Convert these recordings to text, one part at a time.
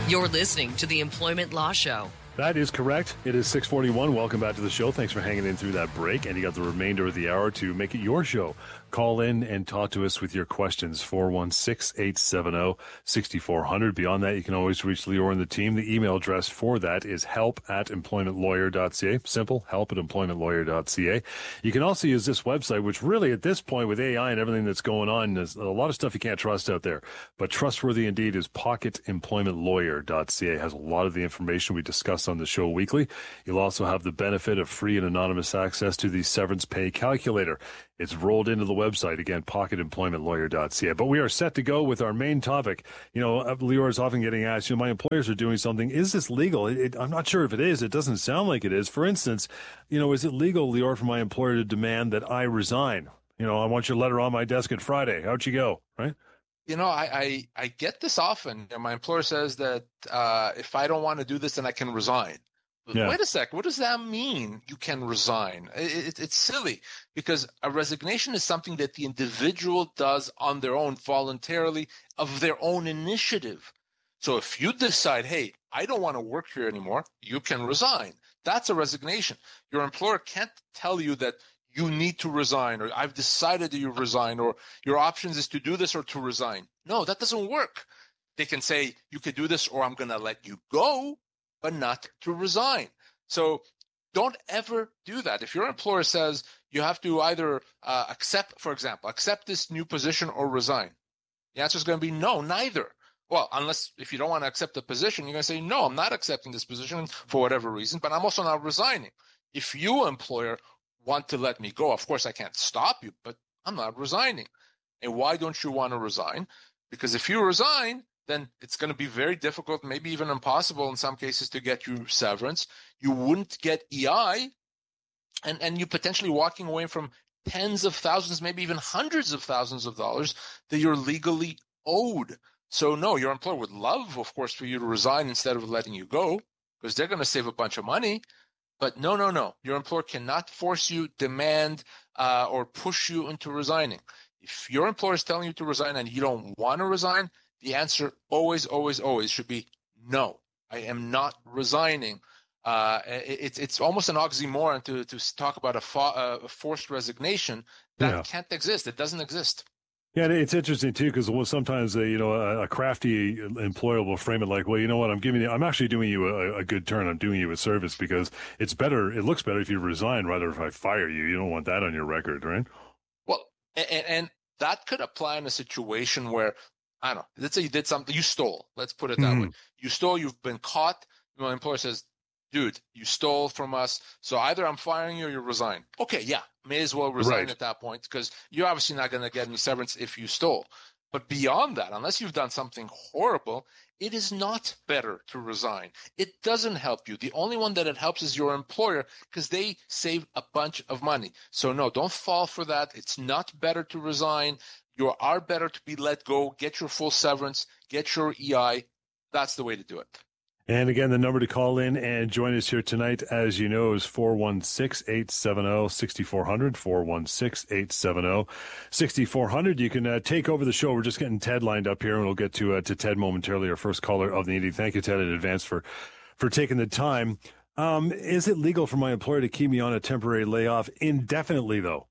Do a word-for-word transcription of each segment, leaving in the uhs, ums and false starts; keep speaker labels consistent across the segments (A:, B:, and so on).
A: You're listening to the Employment Law Show.
B: That is correct. It is six forty-one. Welcome back to the show. Thanks for hanging in through that break. And you got the remainder of the hour to make it your show. Call in and talk to us with your questions. four one six, eight seven zero, six four zero zero. Beyond that, you can always reach Lior and the team. The email address for that is help at employment lawyer dot c a. Simple, help at employment lawyer dot c a. You can also use this website, which really at this point with A I and everything that's going on, there's a lot of stuff you can't trust out there. But trustworthy indeed is pocket employment lawyer dot c a. It has a lot of the information we discuss on the show weekly. You'll also have the benefit of free and anonymous access to the severance pay calculator. It's rolled into the website, again, pocket employment lawyer dot c a. But we are set to go with our main topic. You know, Lior is often getting asked, you know, my employers are doing something. Is this legal? It, it, I'm not sure if it is. It doesn't sound like it is. For instance, you know, is it legal, Lior, for my employer to demand that I resign? You know, I want your letter on my desk at Friday. How'd you go? Right?
C: You know, I, I, I get this often. My employer says that uh, if I don't want to do this, then I can resign. Yeah. Wait a sec. What does that mean? You can resign? It, it, it's silly because a resignation is something that the individual does on their own, voluntarily, of their own initiative. So if you decide, hey, I don't want to work here anymore, you can resign. That's a resignation. Your employer can't tell you that you need to resign, or I've decided that you resign, or your options is to do this or to resign. No, that doesn't work. They can say, you could do this or I'm going to let you go, but not to resign. So don't ever do that. If your employer says you have to either uh, accept, for example, accept this new position or resign, the answer is going to be no, neither. Well, unless if you don't want to accept the position, you're going to say, no, I'm not accepting this position for whatever reason, but I'm also not resigning. If you, employer, want to let me go, of course I can't stop you, but I'm not resigning. And why don't you want to resign? Because if you resign, then it's going to be very difficult, maybe even impossible in some cases, to get you severance. You wouldn't get E I, and, and you potentially walking away from tens of thousands, maybe even hundreds of thousands of dollars that you're legally owed. So no, your employer would love, of course, for you to resign instead of letting you go, because they're going to save a bunch of money. But no, no, no. Your employer cannot force you, demand, uh, or push you into resigning. If your employer is telling you to resign and you don't want to resign, the answer always, always, always should be no. I am not resigning. Uh, it, it's it's almost an oxymoron to to talk about a, fo- a forced resignation. That yeah. can't exist. It doesn't exist.
B: Yeah, it's interesting too, because sometimes uh, you know a, a crafty employer will frame it like, well, you know what, I'm giving you, I'm actually doing you a, a good turn. I'm doing you a service because it's better. It looks better if you resign rather if I fire you. You don't want that on your record, right?
C: Well, and, and that could apply in a situation where, I don't know, let's say you did something, you stole. Let's put it that mm-hmm. way. You stole, you've been caught. My employer says, dude, you stole from us. So either I'm firing you or you resign. Okay, yeah, may as well resign right. at that point, because you're obviously not going to get any severance if you stole. But beyond that, unless you've done something horrible, it is not better to resign. It doesn't help you. The only one that it helps is your employer, because they save a bunch of money. So no, don't fall for that. It's not better to resign. You are better to be let go, get your full severance, get your E I. That's the way to do it.
B: And again, the number to call in and join us here tonight, as you know, is four one six, eight seven zero, six four zero zero, four one six, eight seven zero, six four zero zero. You can uh, take over the show. We're just getting Ted lined up here, and we'll get to uh, to Ted momentarily, our first caller of the evening. Thank you, Ted, in advance for, for taking the time. Um, is it legal for my employer to keep me on a temporary layoff indefinitely, though?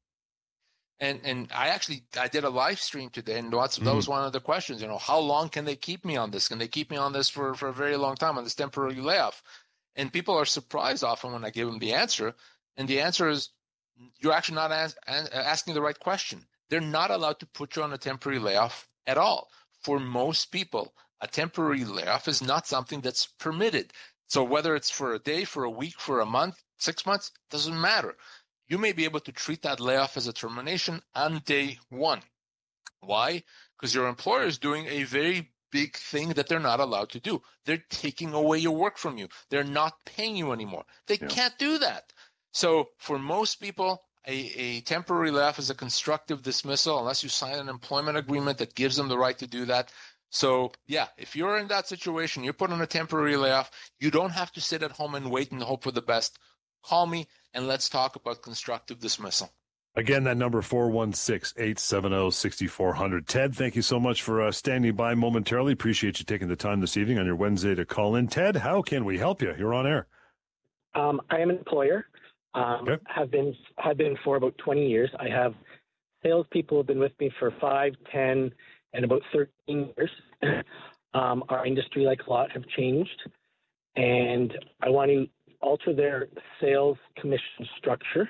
C: And and I actually I did a live stream today, and that's, that was one of the questions. You know, how long can they keep me on this? Can they keep me on this for, for a very long time on this temporary layoff? And people are surprised often when I give them the answer. And the answer is, you're actually not as, as, asking the right question. They're not allowed to put you on a temporary layoff at all. For most people, a temporary layoff is not something that's permitted. So whether it's for a day, for a week, for a month, six months, doesn't matter. You may be able to treat that layoff as a termination on day one. Why? Because your employer is doing a very big thing that they're not allowed to do. They're taking away your work from you. They're not paying you anymore. They yeah. can't do that. So for most people, a, a temporary layoff is a constructive dismissal unless you sign an employment agreement that gives them the right to do that. So, yeah, if you're in that situation, you're put on a temporary layoff, you don't have to sit at home and wait and hope for the best. Call me and let's talk about constructive dismissal.
B: Again, that number four one six, eight seven zero, six four zero zero. Ted, thank you so much for uh, standing by momentarily. Appreciate you taking the time this evening on your Wednesday to call in. Ted, how can we help you? You're on air.
D: Um, I am an employer. Um,
B: okay.
D: Have been have been for about twenty years. I have salespeople who have been with me for five, ten, and about thirteen years. um, our industry, like a lot, have changed, and I want to alter their sales commission structure.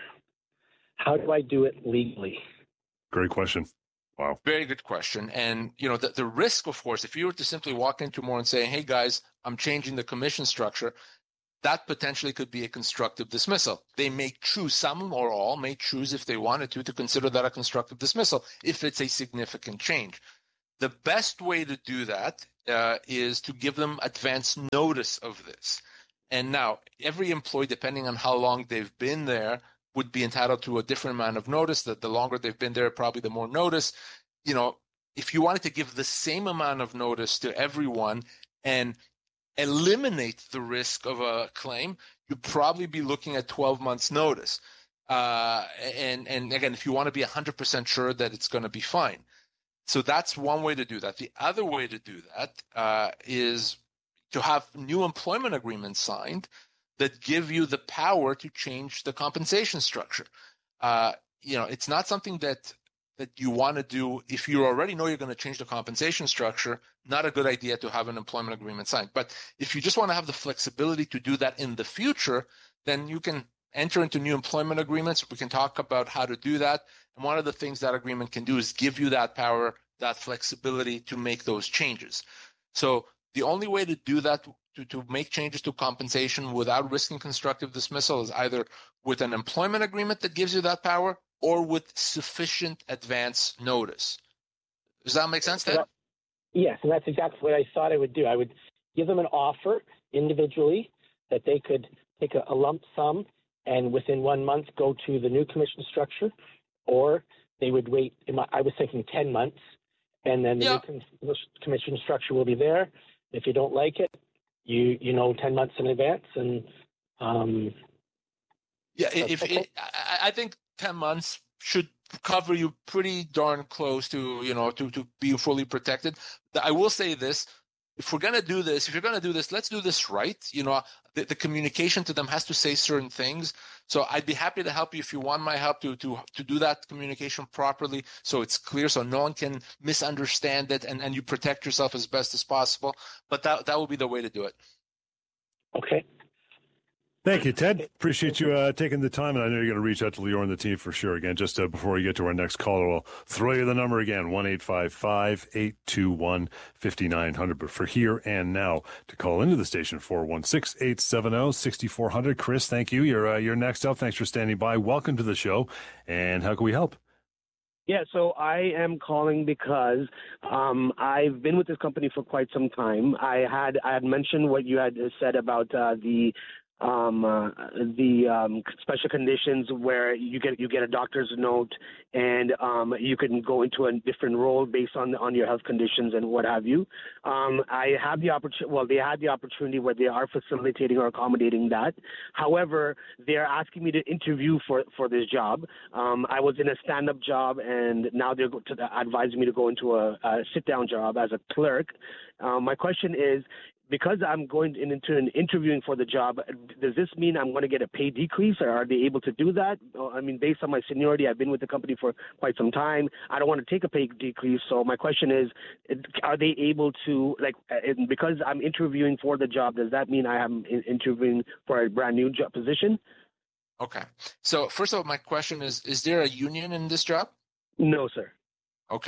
D: How do I do it legally?
B: Great question. Wow.
C: Very good question. And, you know, the, the risk, of course, if you were to simply walk in tomorrow and say, hey, guys, I'm changing the commission structure, that potentially could be a constructive dismissal. They may choose, some or all may choose, if they wanted to, to consider that a constructive dismissal if it's a significant change. The best way to do that uh, is to give them advance notice of this. And now, every employee, depending on how long they've been there, would be entitled to a different amount of notice. That the longer they've been there, probably the more notice. You know, if you wanted to give the same amount of notice to everyone and eliminate the risk of a claim, you'd probably be looking at twelve months notice. Uh, and, and again, if you want to be one hundred percent sure that it's going to be fine. So that's one way to do that. The other way to do that uh, is to have new employment agreements signed that give you the power to change the compensation structure. Uh, you know, it's not something that that you want to do if you already know you're going to change the compensation structure. Not a good idea to have an employment agreement signed. But if you just want to have the flexibility to do that in the future, then you can enter into new employment agreements. We can talk about how to do that. And one of the things that agreement can do is give you that power, that flexibility to make those changes. So the only way to do that, to, to make changes to compensation without risking constructive dismissal, is either with an employment agreement that gives you that power or with sufficient advance notice. Does that make sense, Ted?
D: Yes, and that's exactly what I thought I would do. I would give them an offer individually that they could take a, a lump sum and within one month go to the new commission structure, or they would wait. I was thinking ten months, and then the
C: yeah.
D: new commission structure will be there. If you don't like it, you you know ten months in advance, and um,
C: yeah, if okay. it, I, I think ten months should cover you pretty darn close to you know to to be fully protected. I will say this: if we're gonna do this, if you're gonna do this, let's do this right. You know, the, the communication to them has to say certain things. So I'd be happy to help you if you want my help to to to do that communication properly, so it's clear, so no one can misunderstand it, and, and you protect yourself as best as possible. But that that will be the way to do it.
D: Okay.
B: Thank you, Ted. Appreciate you uh, taking the time, and I know you're going to reach out to Lior and the team for sure. Again, just uh, before we get to our next caller, we'll throw you the number again, one eight five five, eight two one, five nine zero zero. But for here and now, to call into the station, four one six, eight seven zero, six four zero zero. Chris, thank you. You're, uh, you're next up. Thanks for standing by. Welcome to the show, and how can we help?
E: Yeah, so I am calling because um, I've been with this company for quite some time. I had I had mentioned what you had said about uh, the um, uh, the um, special conditions where you get you get a doctor's note and um, you can go into a different role based on on your health conditions and what have you. Um, I have the opportunity. Well, they had the opportunity where they are facilitating or accommodating that. However, they are asking me to interview for for this job. Um, I was in a stand-up job, and now they're advising me to go into a, a sit-down job as a clerk. Um, my question is, because I'm going in, into an interviewing for the job, does this mean I'm going to get a pay decrease, or are they able to do that? I mean, based on my seniority, I've been with the company for quite some time. I don't want to take a pay decrease. So my question is, are they able to, like, because I'm interviewing for the job, does that mean I am interviewing for a brand new job position?
C: Okay. So first of all, my question is, is there a union in this job?
E: No, sir.
C: Okay.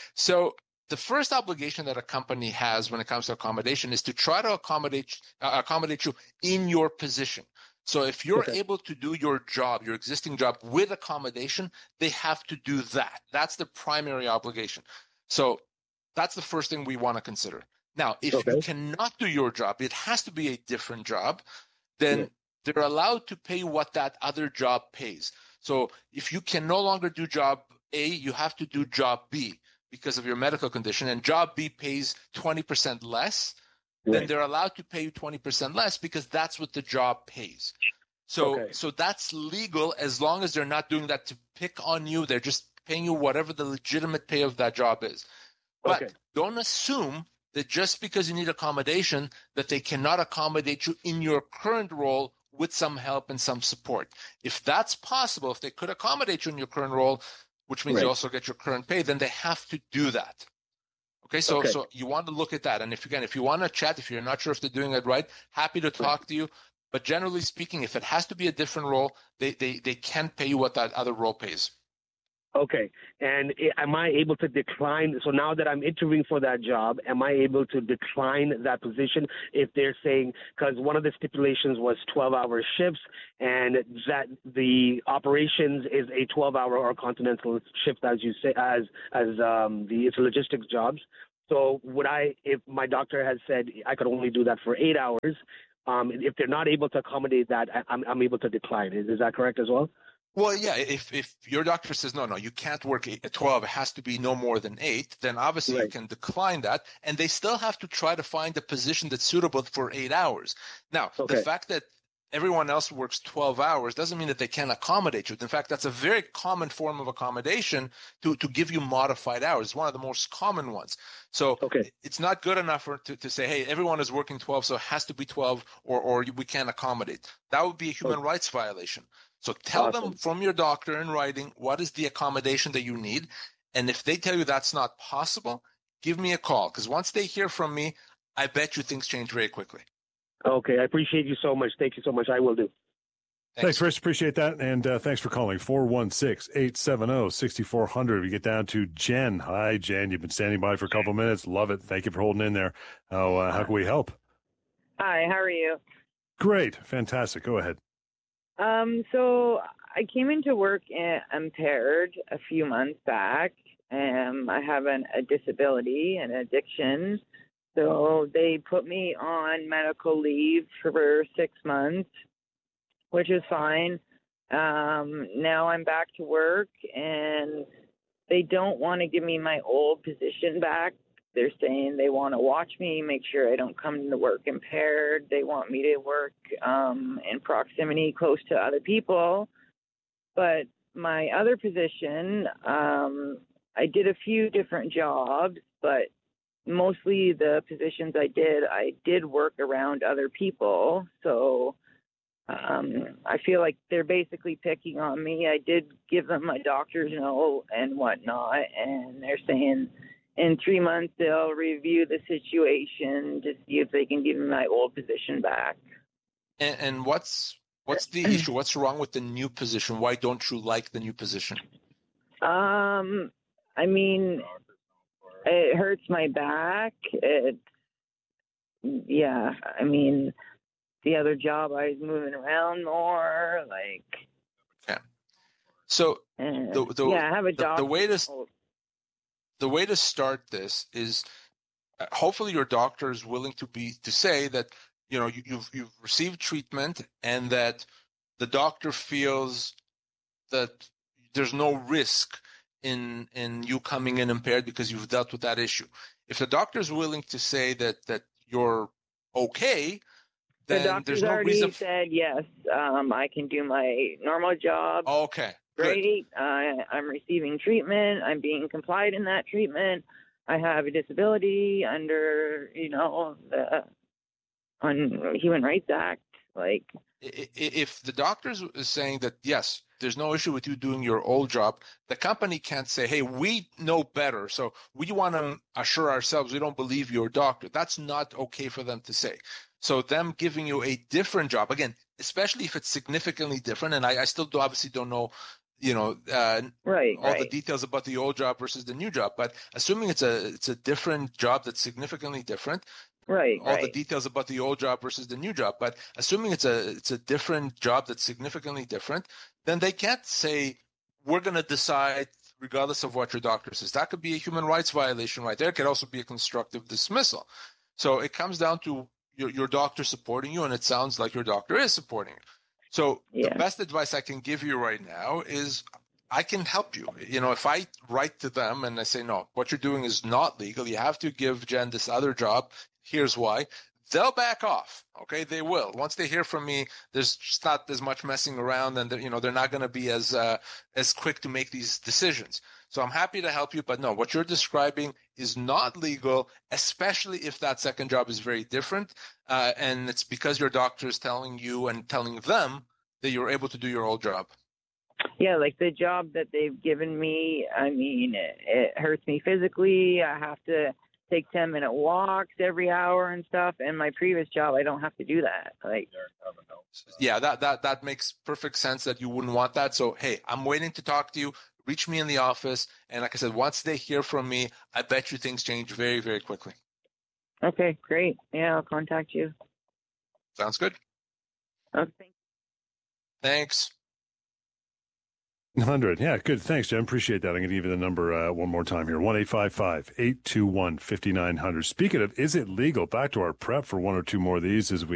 C: So the first obligation that a company has when it comes to accommodation is to try to accommodate uh, accommodate you in your position. So if you're
E: okay.
C: able to do your job, your existing job with accommodation, they have to do that. That's the primary obligation. So that's the first thing we want to consider. Now, if
E: okay.
C: you cannot do your job, it has to be a different job, then yeah. they're allowed to pay what that other job pays. So if you can no longer do job A, you have to do job B because of your medical condition, and job B pays twenty percent less, right. then they're allowed to pay you twenty percent less because that's what the job pays. So,
E: Okay.
C: so that's legal as long as they're not doing that to pick on you. They're just paying you whatever the legitimate pay of that job is. But
E: Okay.
C: don't assume that just because you need accommodation, that they cannot accommodate you in your current role with some help and some support. If that's possible, if they could accommodate you in your current role, which means
E: Right.
C: you also get your current pay, then they have to do that. Okay, so
E: Okay.
C: so you want to look at that. And if again, if you want to chat, if you're not sure if they're doing it right, happy to talk
E: Right.
C: to you. But generally speaking, if it has to be a different role, they they, they can pay you what that other role pays.
E: Okay. And i- am I able to decline? So now that I'm interviewing for that job, am I able to decline that position if they're saying, because one of the stipulations was twelve-hour shifts, and that the operations is a twelve-hour or continental shift, as you say, as as um, the it's logistics jobs. So would I, if my doctor has said I could only do that for eight hours, um, if they're not able to accommodate that, I, I'm I'm able to decline. Is, is that correct as well?
C: Well, yeah, if if your doctor says, no, no, you can't work eight, twelve, it has to be no more than eight, then obviously you
E: Right.
C: can decline that. And they still have to try to find a position that's suitable for eight hours. Now,
E: Okay.
C: the fact that everyone else works twelve hours doesn't mean that they can accommodate you. In fact, that's a very common form of accommodation to, to give you modified hours. It's one of the most common ones. So
E: Okay.
C: it's not good enough for, to, to say, hey, everyone is working twelve, so it has to be twelve, or, or we can't accommodate. That would be a human
E: Okay.
C: rights violation. So tell them
E: Awesome.
C: from your doctor in writing what is the accommodation that you need. And if they tell you that's not possible, give me a call. Because once they hear from me, I bet you things change very quickly.
E: Okay, I appreciate you so much. Thank you so much. I will do.
B: Thanks, Rich. Appreciate that. And uh, thanks for calling four one six, eight seven zero, six four zero zero. We get down to Jen. Hi, Jen. You've been standing by for a couple of minutes. Love it. Thank you for holding in there. How, uh, how can we help?
F: Hi, how are you?
B: Great. Fantastic. Go ahead.
F: Um, so I came into work in, impaired a few months back. Um, I have an, a disability, an addiction. So they put me on medical leave for six months, which is fine. Um, now I'm back to work, and they don't want to give me my old position back. They're saying they want to watch me, make sure I don't come to work impaired. They want me to work um, in proximity close to other people. But my other position, um, I did a few different jobs, but mostly the positions I did, I did work around other people. So um, I feel like they're basically picking on me. I did give them my doctor's note and whatnot, and they're saying in three months they'll review the situation to see if they can give me my old position back.
C: And, and what's what's the issue? What's wrong with the new position? Why don't you like the new position?
F: Um, I mean, it hurts my back. It, yeah, I mean, the other job I was moving around more, like.
C: Okay. So
F: Uh,
C: the, the,
F: yeah, I have a
C: the,
F: doctor.
C: the way to the way to start this is uh, hopefully your doctor is willing to be to say that you know you, you've you've received treatment and that the doctor feels that there's no risk in in you coming in impaired because you've dealt with that issue. If the doctor is willing to say that that you're okay, then
F: the doctor's
C: there's no
F: already
C: reason. F-
F: said yes. Um, I can do my normal job.
C: okay, good.
F: Great. Uh, I'm receiving treatment. I'm being complied in that treatment. I have a disability under, you know, the on Human Rights Act. Like,
C: if the doctor is saying that yes, there's no issue with you doing your old job, the company can't say, hey, we know better, so we want to assure ourselves we don't believe your doctor. That's not okay for them to say. So them giving you a different job, again, especially if it's significantly different, and I, I still do, obviously don't know, you know, uh,
F: right,
C: all
F: right.
C: the details about the old job versus the new job, but assuming it's a it's a different job that's significantly different,
F: right,
C: all
F: right.
C: the details about the old job versus the new job, but assuming it's a it's a different job that's significantly different, then they can't say we're going to decide regardless of what your doctor says. That could be a human rights violation right there. It could also be a constructive dismissal. So it comes down to your, your doctor supporting you, and it sounds like your doctor is supporting you. So
F: Yeah.
C: the best advice I can give you right now is I can help you. You know, if I write to them and I say, no, what you're doing is not legal, you have to give Jen this other job, here's why, they'll back off. Okay, they will. Once they hear from me, there's just not as much messing around, and you know they're not going to be as uh, as quick to make these decisions. So I'm happy to help you, but no, what you're describing is not legal, especially if that second job is very different, uh, and it's because your doctor is telling you and telling them that you're able to do your old job.
F: Yeah, like the job that they've given me, I mean, it, it hurts me physically. I have to take ten minute walks every hour and stuff. And my previous job, I don't have to do that. Like,
C: yeah, that, that, that makes perfect sense that you wouldn't want that. So, hey, I'm waiting to talk to you. Reach me in the office. And like I said, once they hear from me, I bet you things change very, very quickly.
F: Okay, great. Yeah, I'll contact you.
C: Sounds good.
F: Okay.
C: Thanks.
B: one hundred. Yeah, good. Thanks, Jim. Appreciate that. I'm going to give you the number uh, one more time here. one eight five five, eight two one, five nine zero zero. Speaking of, is it legal? Back to our prep for one or two more of these as we